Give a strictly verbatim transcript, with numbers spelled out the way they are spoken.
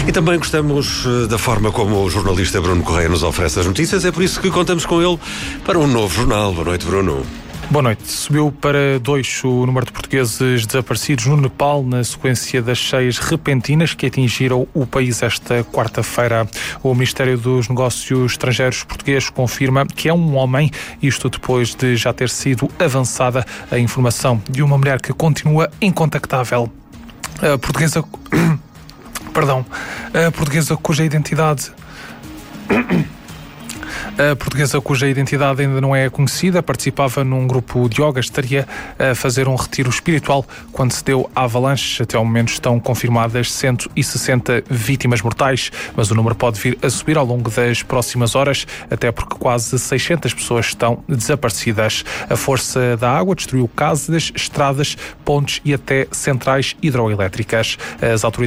E também gostamos da forma como o jornalista Bruno Correia nos oferece as notícias. É por isso que contamos com ele para um novo jornal. Boa noite, Bruno. Boa noite. Subiu para dois o número de portugueses desaparecidos no Nepal na sequência das cheias repentinas que atingiram o país esta quarta-feira. O Ministério dos Negócios Estrangeiros português confirma que é um homem, isto depois de já ter sido avançada a informação de uma mulher que continua incontactável. A portuguesa... Perdão. A portuguesa cuja identidade... A portuguesa cuja identidade ainda não é conhecida participava num grupo de yoga, estaria a fazer um retiro espiritual quando se deu a avalanche. Até ao momento estão confirmadas cento e sessenta vítimas mortais, mas o número pode vir a subir ao longo das próximas horas, até porque quase seiscentas pessoas estão desaparecidas. A força da água destruiu casas, estradas, pontes e até centrais hidroelétricas. As autoridades